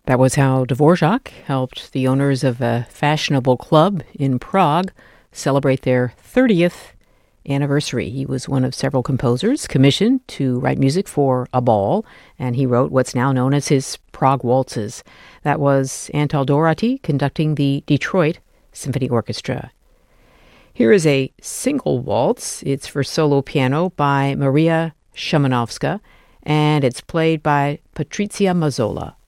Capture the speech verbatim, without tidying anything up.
That was how Dvorak helped the owners of a fashionable club in Prague celebrate their thirtieth anniversary. He was one of several composers commissioned to write music for a ball, and he wrote what's now known as his Prague Waltzes. That was Antal Doráty conducting the Detroit Symphony Orchestra. Here is a single waltz. It's for solo piano by Maria Szymanowska, and it's played by Patrycja Mazzola.